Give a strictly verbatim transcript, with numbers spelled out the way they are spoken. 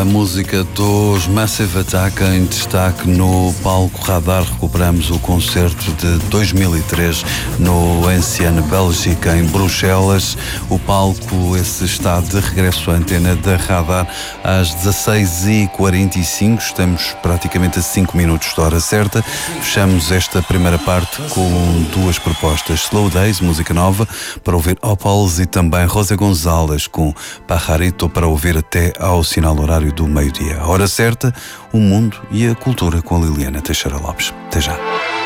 a música dos Massive Attack em destaque no palco Radar. Recuperamos o concerto de dois mil e três no Ancienne Bélgica, em Bruxelas. O palco esse está de regresso à antena da Radar às dezasseis e quarenta e cinco. Estamos praticamente a cinco minutos da hora certa. Fechamos esta primeira parte com duas propostas: Slow Days, música nova, para ouvir Opals, e também Rosa Gonzalez com Pajarito, para ouvir até ao sinal horário do meio-dia. A hora certa, o mundo e a cultura com a Liliana Teixeira Lopes. Até já.